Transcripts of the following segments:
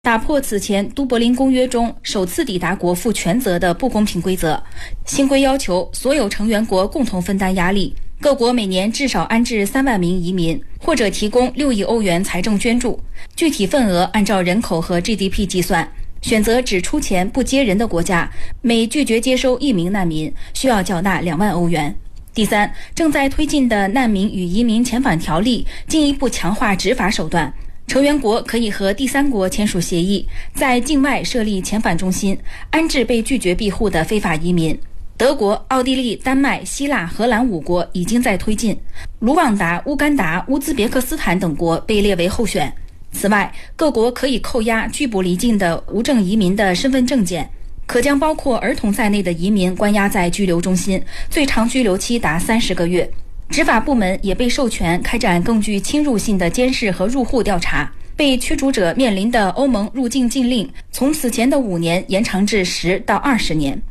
打破此前都柏林公约中首次抵达国负全责的不公平规则。新规要求所有成员国共同分担压力，各国每年至少安置3万名移民，或者提供6亿欧元财政捐助，具体份额按照人口和 GDP 计算。选择只出钱不接人的国家，每拒绝接收1名难民，需要缴纳2万欧元。第三，正在推进的难民与移民遣返条例进一步强化执法手段。成员国可以和第三国签署协议，在境外设立遣返中心，安置被拒绝庇护的非法移民。德国、奥地利、丹麦、希腊、荷兰5国已经在推进，卢旺达、乌干达、乌兹别克斯坦等国被列为候选。此外，各国可以扣押拒捕离境的无证移民的身份证件，可将包括儿童在内的移民关押在拘留中心，最长拘留期达30个月。执法部门也被授权开展更具侵入性的监视和入户调查。被驱逐者面临的欧盟入境禁令从此前的5年延长至10到20年。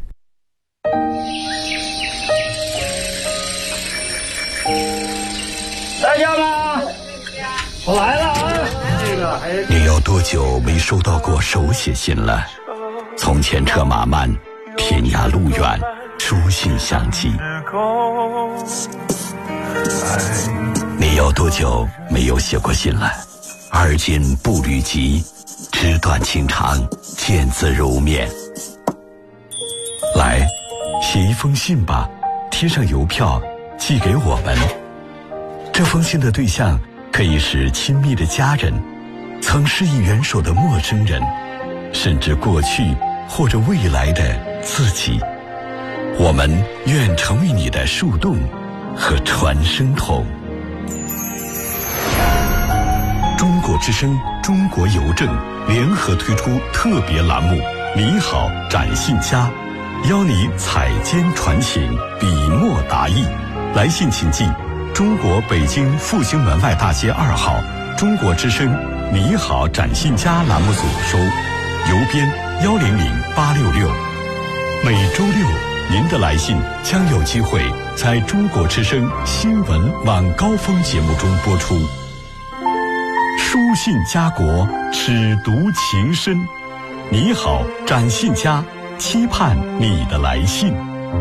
在家吗？我来了啊！ 你有多久没收到过手写信了？从前车马慢，天涯路远，书信相寄。你有多久没有写过信了？而今步履急，纸短情长，见字如面。来，写一封信吧，贴上邮票，寄给我们。这封信的对象可以是亲密的家人，曾施以援手的陌生人，甚至过去或者未来的自己。我们愿成为你的树洞和传声筒。中国之声、中国邮政联合推出特别栏目“你好，展信佳”，邀你采笺传情，笔墨达意。来信请寄中国北京复兴门外大街2号中国之声“你好，展信佳”栏目组收，邮编100866。每周六，您的来信将有机会在中国之声新闻晚高峰节目中播出。书信家国，尺读情深。你好，展信佳，期盼你的来信。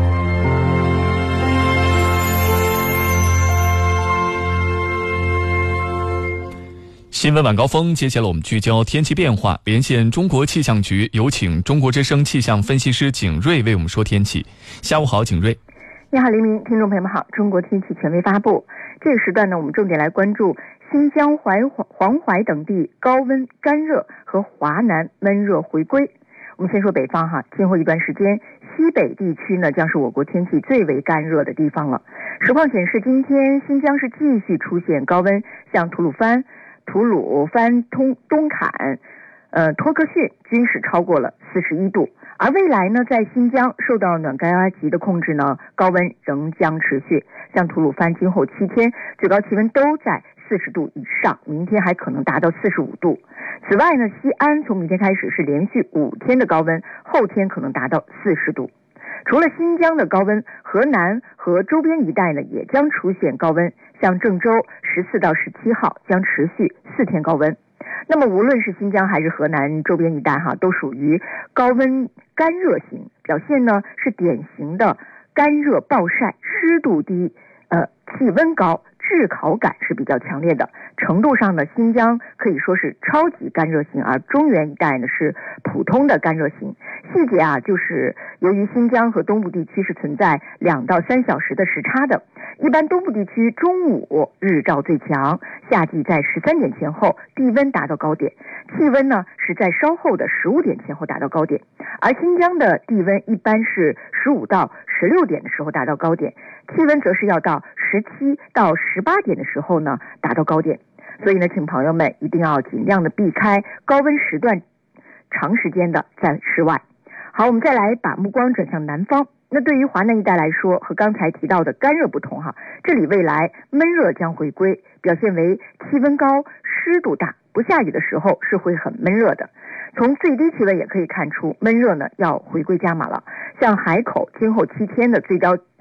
新闻晚高峰，接下来我们聚焦天气变化，连线中国气象局，有请中国之声气象分析师景瑞为我们说天气。下午好，景瑞。 你好，黎明，听众朋友们好。中国天气权威发布，这个时段呢，我们重点来关注新疆、黄淮等地高温干热和华南闷热回归。我们先说北方哈，今后一段时间，西北地区呢将是我国天气最为干热的地方了。实况显示，今天新疆是继续出现高温，像吐鲁番、东坎、托克逊均是超过了41度。而未来呢，在新疆受到暖高压级的控制呢，高温仍将持续。像吐鲁番今后7天最高气温都在40度以上，明天还可能达到45度。此外呢，西安从明天开始是连续5天的高温，后天可能达到40度。除了新疆的高温，河南和周边一带呢也将出现高温，像郑州14到17号将持续4天高温。那么无论是新疆还是河南周边一带哈，都属于高温干热型，表现呢是典型的干热暴晒，湿度低，气温高，炙烤感是比较强烈的。程度上呢，新疆可以说是超级干热型，而中原一带呢是普通的干热型。细节啊，就是由于新疆和东部地区是存在2到3小时的时差的，一般东部地区中午日照最强，夏季在13点前后地温达到高点，气温呢是在稍后的15点前后达到高点，而新疆的地温一般是15到16点的时候达到高点，气温则是要到17到18点的时候呢达到高点。所以呢，请朋友们一定要尽量的避开高温时段，长时间的在室外。好，我们再来把目光转向南方。那对于华南一带来说，和刚才提到的干热不同哈，这里未来闷热将回归，表现为气温高、湿度大，不下雨的时候是会很闷热的。从最低气温也可以看出，闷热呢要回归加码了。像海口今后7天的最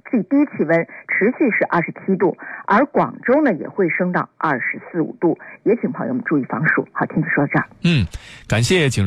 最低气温持续是27度，而广州呢也会升到24、25度，也请朋友们注意防暑。好，听就说到这儿。 感谢景